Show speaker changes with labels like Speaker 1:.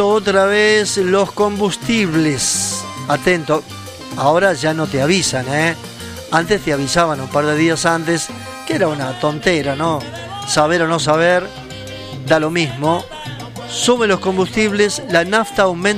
Speaker 1: Otra vez los combustibles. Atento, ahora ya no te avisan, ¿eh? Antes te avisaban un par de días antes, que era una tontera, ¿no? Saber o no saber, da lo mismo. Suben los combustibles, la nafta aumenta